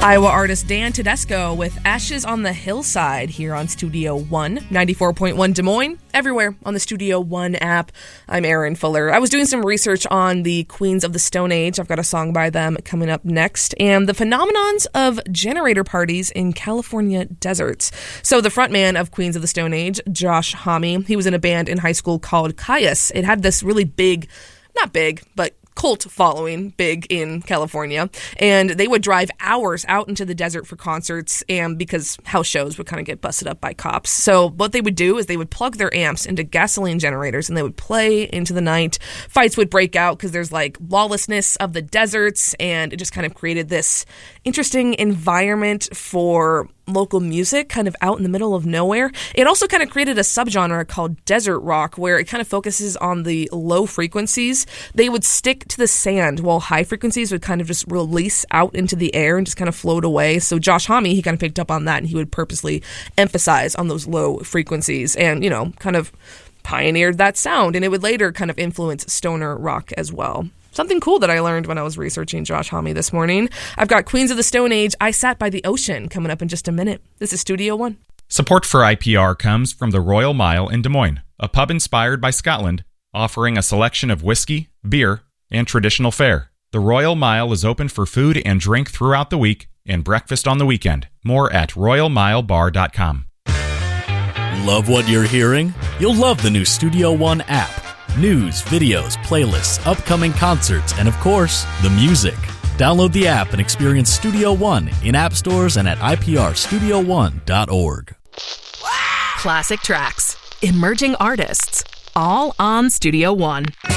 Iowa artist Dan Tedesco with Ashes on the Hillside here on Studio One, 94.1 Des Moines, everywhere on the Studio One app. I'm Erin Fuller. I was doing some research on the Queens of the Stone Age. I've got a song by them coming up next, and the phenomenons of generator parties in California deserts. So the frontman of Queens of the Stone Age, Josh Homme, he was in a band in high school called Kyuss. It had this really big, not big, but cult following, big in California, and they would drive hours out into the desert for concerts, and because house shows would kind of get busted up by cops. So what they would do is they would plug their amps into gasoline generators and they would play into the night. Fights would break out because there's like lawlessness of the deserts, and it just kind of created this interesting environment for local music kind of out in the middle of nowhere. It also kind of created a subgenre called desert rock, where it kind of focuses on the low frequencies. They would stick to the sand while high frequencies would kind of just release out into the air and just kind of float away. So Josh Homme, he kind of picked up on that, and he would purposely emphasize on those low frequencies and, you know, kind of pioneered that sound, and it would later kind of influence stoner rock as well. Something cool that I learned when I was researching Josh Homme this morning. I've got Queens of the Stone Age, I Sat by the Ocean, coming up in just a minute. This is Studio One. Support for IPR comes from the Royal Mile in Des Moines, a pub inspired by Scotland, offering a selection of whiskey, beer, and traditional fare. The Royal Mile is open for food and drink throughout the week and breakfast on the weekend. More at royalmilebar.com. Love what you're hearing? You'll love the new Studio One app. News, videos, playlists, upcoming concerts, and of course, the music. Download the app and experience Studio One in app stores and at iprstudio1.org. Classic tracks, emerging artists, all on Studio One.